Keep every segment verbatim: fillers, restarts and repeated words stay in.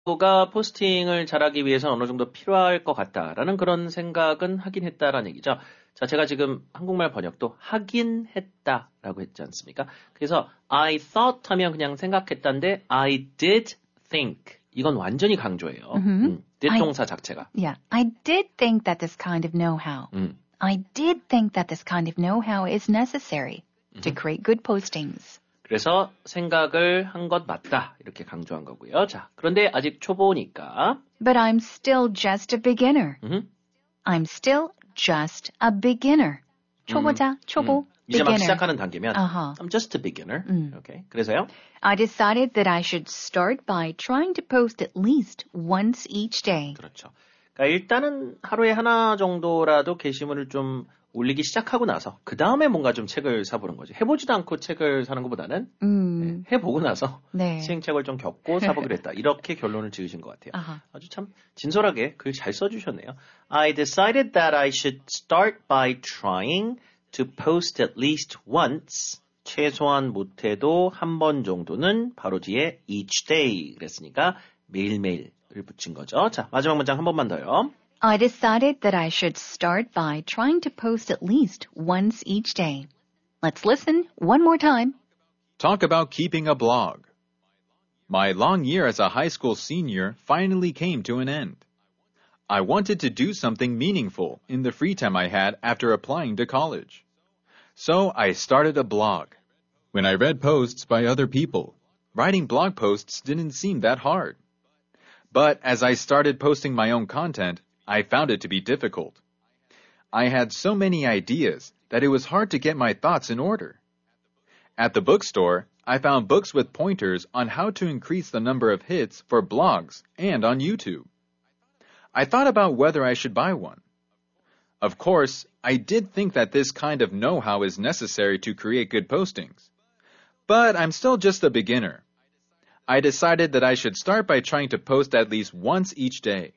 가 포스팅을 잘하기 위해서는 어느 정도 필요할 것 같다라는 그런 생각은 하긴 했다라는 얘기죠. 자, 제가 지금 한국말 번역도 하긴 했다라고 했지 않습니까? 그래서 I thought 하면 그냥 생각했다인데 I did think. 이건 완전히 강조예요. Mm-hmm. 음, did I, 동사 자체가. Yeah, I did think that this kind of know-how. 음. I did think that this kind of know-how is necessary to create good postings. 그래서 생각을 한 것 맞다 이렇게 강조한 거고요. 자, 그런데 아직 초보니까. But I'm still just a beginner. 음. I'm still just a beginner. 초보자, 초보, 음. 이제 막 beginner. 시작하는 단계면 Uh-huh. I'm just a beginner. 음. Okay. 그래서요? I decided that I should start by trying to post at least once each day. 그렇죠. 그러니까 일단은 하루에 하나 정도라도 게시물을 좀 올리기 시작하고 나서 그 다음에 뭔가 좀 책을 사보는 거지. 해보지도 않고 책을 사는 것보다는 음. 네, 해보고 나서 네. 시행착오를 좀 겪고 사보기로 했다. 이렇게 결론을 지으신 것 같아요. 아하. 아주 참 진솔하게 글 잘 써주셨네요. I decided that I should start by trying to post at least once. 최소한 못해도 한 번 정도는 바로 뒤에 each day 그랬으니까 매일매일을 붙인 거죠. 자, 마지막 문장 한 번만 더요. I decided that I should start by trying to post at least once each day. Let's listen one more time. Talk about keeping a blog. My long year as a high school senior finally came to an end. I wanted to do something meaningful in the free time I had after applying to college. So I started a blog. When I read posts by other people, writing blog posts didn't seem that hard. But as I started posting my own content, I found it to be difficult. I had so many ideas that it was hard to get my thoughts in order. At the bookstore, I found books with pointers on how to increase the number of hits for blogs and on YouTube. I thought about whether I should buy one. Of course, I did think that this kind of know-how is necessary to create good postings. But I'm still just a beginner. I decided that I should start by trying to post at least once each day.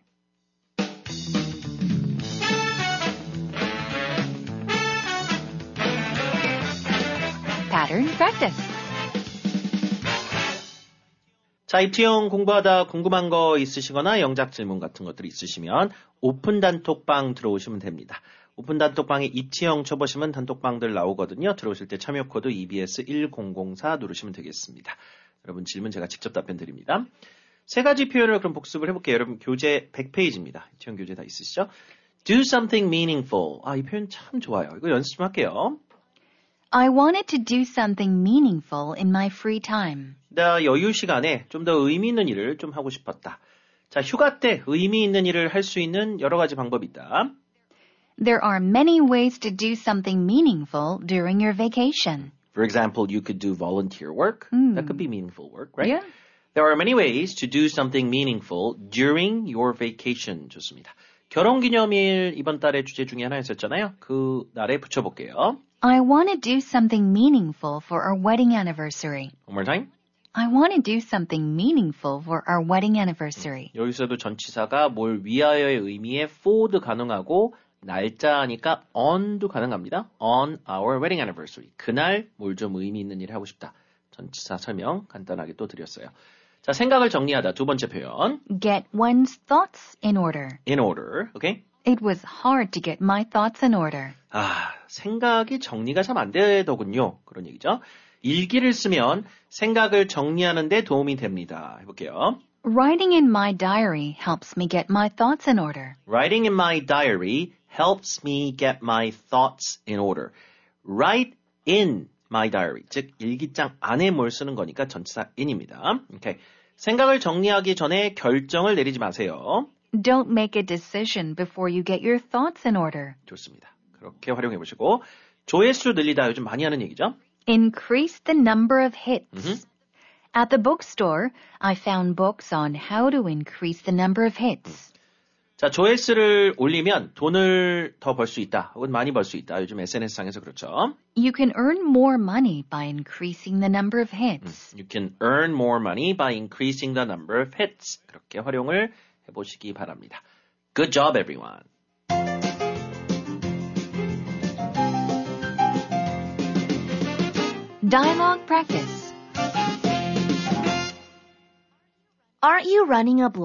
Pattern practice. 자, 입티용 공부하다 궁금한 거 있으시거나 영작 질문 같은 것들이 있으시면 오픈 단톡방 들어오시면 됩니다. 오픈 단톡방에 입티용 쳐보시면 단톡방들 나오거든요. 들어오실 때 참여 코드 이비에스 천사 누르시면 되겠습니다. 여러분 질문 제가 직접 답변 드립니다. 세 가지 표현을 그럼 복습을 해볼게요. 여러분 교재 백 페이지입니다. 입티용 교재 다 있으시죠? Do something meaningful. 아, 이 표현 참 좋아요. 이거 연습 좀 할게요. I wanted to do something meaningful in my free time. 나 여유 시간에 좀 더 의미 있는 일을 좀 하고 싶었다. 자, 휴가 때 의미 있는 일을 할 수 있는 여러 가지 방법이 있다. There are many ways to do something meaningful during your vacation. For example, you could do volunteer work. Mm. That could be meaningful work, right? Yeah. There are many ways to do something meaningful during your vacation. 좋습니다. 결혼기념일 이번 달의 주제 중에 하나였었잖아요. 그 날에 붙여볼게요. I want to do something meaningful for our wedding anniversary. One more time. I want to do something meaningful for our wedding anniversary. 여기서도 전치사가 뭘 위하여의 의미에 for도 가능하고 날짜니까 on도 가능합니다. On our wedding anniversary. 그날 뭘 좀 의미 있는 일을 하고 싶다. 전치사 설명 간단하게 또 드렸어요. 자, 생각을 정리하다. 두 번째 표현. Get one's thoughts in order. In order. Okay? It was hard to get my thoughts in order. 아, 생각이 정리가 참 안 되더군요. 그런 얘기죠. 일기를 쓰면 생각을 정리하는 데 도움이 됩니다. 해볼게요. Writing in my diary helps me get my thoughts in order. Writing in my diary helps me get my thoughts in order. Write in my diary. 즉, 일기장 안에 뭘 쓰는 거니까 전치사 in입니다. Okay. 생각을 정리하기 전에 결정을 내리지 마세요. Don't make a decision before you get your thoughts in order. 좋습니다. 그렇게 활용해 보시고 조회수 늘리다 요즘 많이 하는 얘기죠. Increase the number of hits. Mm-hmm. At the bookstore, I found books on how to increase the number of hits. 자, 조회수를 올리면 돈을 더 벌 수 있다. 혹은 많이 벌 수 있다. 요즘 에스엔에스상에서 그렇죠. You can earn more money by increasing the number of hits. You can earn more money by increasing the number of hits. 그렇게 활용을 해보시기 바랍니다. Good job, everyone. Dialogue practice. Aren't you running a blog?